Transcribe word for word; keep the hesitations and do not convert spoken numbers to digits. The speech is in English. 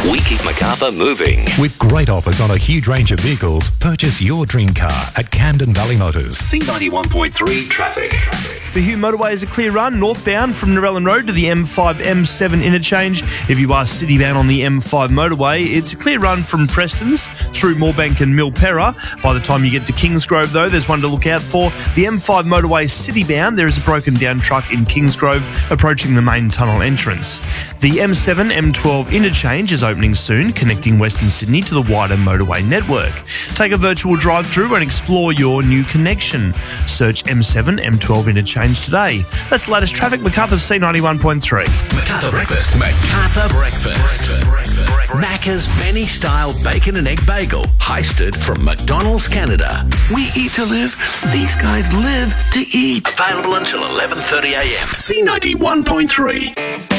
We keep Macarthur moving. With great offers on a huge range of vehicles, purchase your dream car at Camden Valley Motors. C ninety-one point three traffic. The Hume Motorway is a clear run northbound from Narellan Road to the M five M seven interchange. If you are citybound on the M five motorway, it's a clear run from Prestons through Moorebank and Milperra. By the time you get to Kingsgrove, though, there's one to look out for. The M five motorway citybound, there is a broken down truck in Kingsgrove approaching the main tunnel entrance. The M seven M twelve interchange is opening soon, connecting Western Sydney to the wider motorway network. Take a virtual drive through and explore your new connection. Search M seven M twelve interchange today. That's the latest traffic. Macarthur C ninety-one point three. Macarthur Breakfast. Macarthur Breakfast. Macca's Benny-style bacon and egg bagel, heisted from McDonald's Canada. We eat to live. These guys live to eat. Available until eleven thirty a m. C ninety-one point three.